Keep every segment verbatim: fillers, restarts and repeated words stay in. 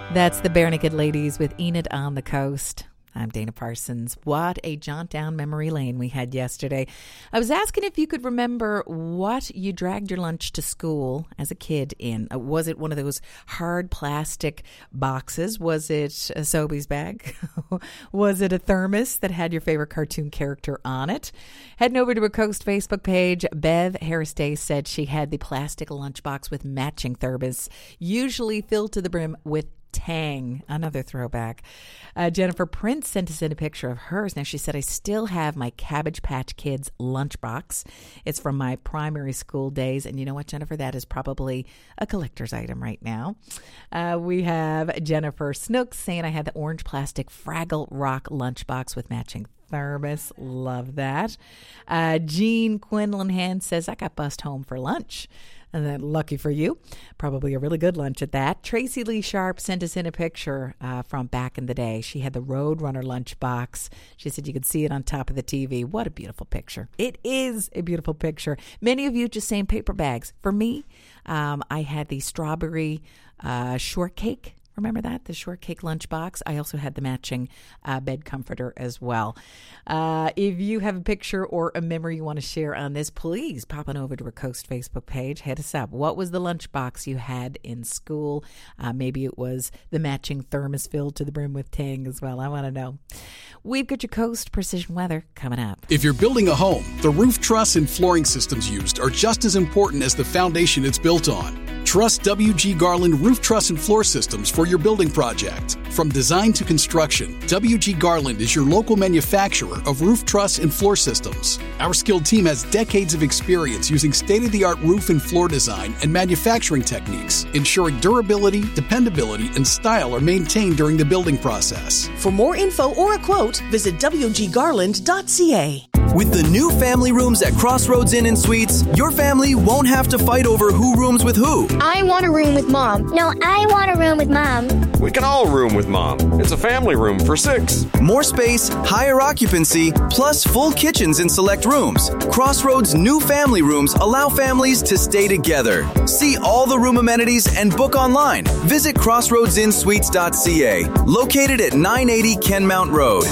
That's the Bare Naked Ladies with Enid on the Coast. I'm Dana Parsons. What a jaunt down memory lane we had yesterday. I was asking if you could remember what you dragged your lunch to school as a kid in. Was it one of those hard plastic boxes? Was it a Sobeys bag? Was it a thermos that had your favorite cartoon character on it? Heading over to a Coast Facebook page, Bev Harris Day said she had the plastic lunchbox with matching thermos, usually filled to the brim with Tang, another throwback. Uh, Jennifer Prince sent us in a picture of hers. Now, she said, I still have my Cabbage Patch Kids lunchbox. It's from my primary school days. And you know what, Jennifer? That is probably a collector's item right now. Uh, we have Jennifer Snooks saying, I had the orange plastic Fraggle Rock lunchbox with matching thermos. Love that. Uh, Jean Quinlan says, I got bussed home for lunch. And then, lucky for you, probably a really good lunch at that. Tracy Lee Sharp sent us in a picture uh, from back in the day. She had the Roadrunner lunchbox. She said you could see it on top of the T V. What a beautiful picture. It is a beautiful picture. Many of you just saying paper bags. For me, um, I had the strawberry uh, shortcake. Remember that? The shortcake lunchbox. I also had the matching uh, bed comforter as well. Uh, if you have a picture or a memory you want to share on this, please pop on over to our Coast Facebook page. Hit us up. What was the lunchbox you had in school? Uh, maybe it was the matching thermos filled to the brim with Tang as well. I want to know. We've got your Coast Precision Weather coming up. If you're building a home, the roof truss and flooring systems used are just as important as the foundation it's built on. Trust W G Garland Roof Truss and Floor Systems for your building project. From design to construction, W G Garland is your local manufacturer of roof truss and floor systems. Our skilled team has decades of experience using state-of-the-art roof and floor design and manufacturing techniques, ensuring durability, dependability, and style are maintained during the building process. For more info or a quote, visit w g garland dot c a. With the new family rooms at Crossroads Inn and Suites, your family won't have to fight over who rooms with who. I want a room with Mom. No, I want a room with Mom. We can all room with Mom. It's a family room for six. More space, higher occupancy, plus full kitchens in select rooms. Crossroads' new family rooms allow families to stay together. See all the room amenities and book online. Visit crossroads inn suites dot c a, located at nine eighty Kenmount Road.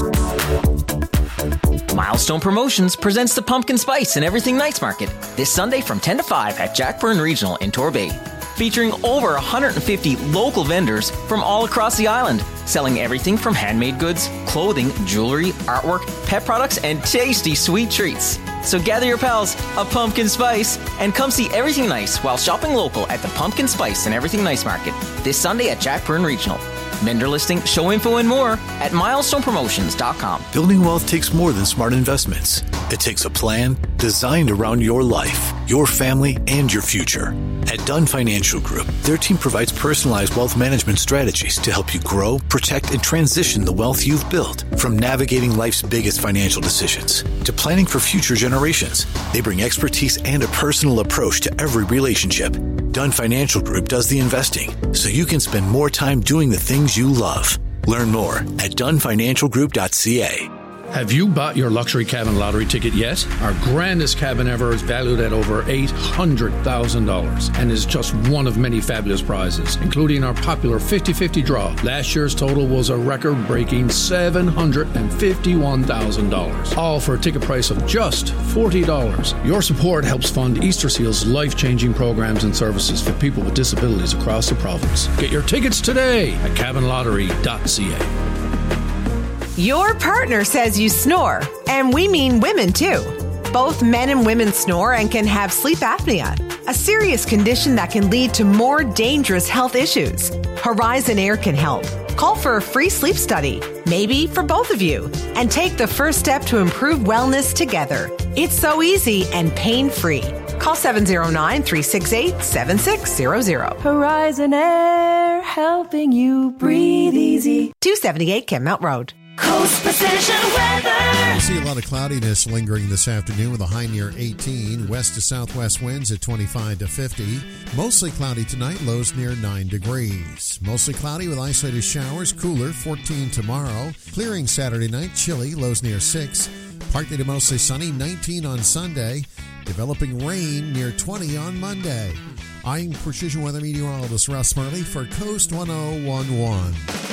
Milestone Promotions presents the Pumpkin Spice and Everything Nights Market this Sunday from ten to five at Jack Byrne Regional in Torbay. Featuring over one hundred fifty local vendors from all across the island, selling everything from handmade goods, clothing, jewelry, artwork, pet products, and tasty sweet treats. So gather your pals, a pumpkin spice, and come see everything nice while shopping local at the Pumpkin Spice and Everything Nice Market this Sunday at Jack Byrne Regional. Vendor listing, show info, and more at milestone promotions dot com. Building wealth takes more than smart investments. It takes a plan designed around your life, your family, and your future. At Dunn Financial Group, their team provides personalized wealth management strategies to help you grow, protect, and transition the wealth you've built. From navigating life's biggest financial decisions to planning for future generations, they bring expertise and a personal approach to every relationship. Dunn Financial Group does the investing so you can spend more time doing the things you love. Learn more at dun financial group dot c a. Have you bought your luxury cabin lottery ticket yet? Our grandest cabin ever is valued at over eight hundred thousand dollars and is just one of many fabulous prizes, including our popular fifty-fifty draw. Last year's total was a record-breaking seven hundred fifty-one thousand dollars, all for a ticket price of just forty dollars. Your support helps fund Easter Seal's life-changing programs and services for people with disabilities across the province. Get your tickets today at cabin lottery dot c a. Your partner says you snore, and we mean women too. Both men and women snore and can have sleep apnea, a serious condition that can lead to more dangerous health issues. Horizon Air can help. Call for a free sleep study, maybe for both of you, and take the first step to improve wellness together. It's so easy and pain-free. Call seven zero nine, three six eight, seven six zero zero. Horizon Air, helping you breathe easy. two seventy-eight Kenmount Road. Coast Precision Weather. I see a lot of cloudiness lingering this afternoon with a high near eighteen. West to southwest winds at twenty-five to fifty. Mostly cloudy tonight, lows near nine degrees. Mostly cloudy with isolated showers, cooler, fourteen tomorrow. Clearing Saturday night, chilly, lows near six. Partly to mostly sunny, nineteen on Sunday. Developing rain near twenty on Monday. I'm Precision Weather Meteorologist Russ Murley for Coast ten eleven.